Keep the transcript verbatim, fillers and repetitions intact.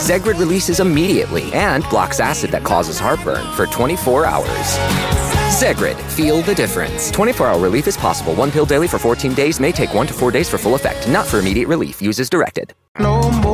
Zegrid releases immediately and blocks acid that causes heartburn for twenty-four hours. Zegrid, feel the difference. twenty-four hour relief is possible. One pill daily for fourteen days may take one to four days for full effect. Not for immediate relief. Use as directed. No more.